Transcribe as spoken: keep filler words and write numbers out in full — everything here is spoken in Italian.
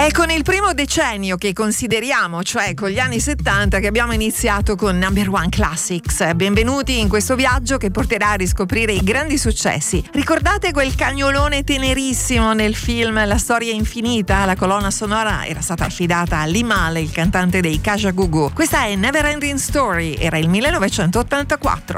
È con il primo decennio che consideriamo, cioè con gli anni settanta, che abbiamo iniziato con Number One Classics. Benvenuti in questo viaggio che porterà a riscoprire i grandi successi. Ricordate quel cagnolone tenerissimo nel film La storia infinita? La colonna sonora era stata affidata a Limahl, il cantante dei Kajagoogoo. Questa è Never Ending Story, era il millenovecentottantaquattro.